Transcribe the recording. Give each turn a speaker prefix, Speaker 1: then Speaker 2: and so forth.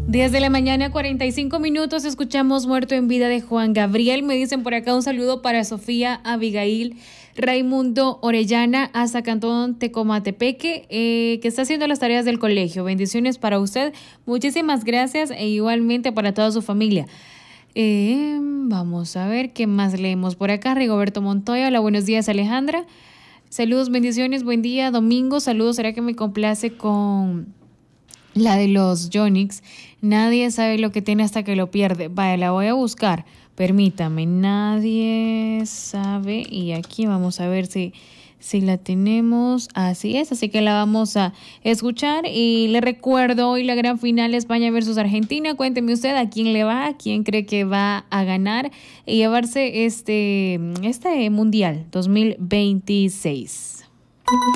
Speaker 1: 10 de la mañana, 45 minutos, escuchamos Muerto en Vida de Juan Gabriel. Me dicen por acá un saludo para Sofía, Abigail, Raimundo Orellana, hasta Cantón Tecomatepeque, que está haciendo las tareas del colegio. Bendiciones para usted, muchísimas gracias e igualmente para toda su familia. Vamos a ver qué más leemos por acá. Rigoberto Montoya, hola, buenos días Alejandra. Saludos, bendiciones, buen día, domingo, saludos. ¿Será que me complace con la de los Yonix? Nadie sabe lo que tiene hasta que lo pierde. Vaya, la voy a buscar. Permítame, nadie sabe. Y aquí vamos a ver si la tenemos. Así es, así que la vamos a escuchar. Y le recuerdo, hoy la gran final, España versus Argentina. Cuénteme usted a quién le va, a quién cree que va a ganar y llevarse este Mundial 2026.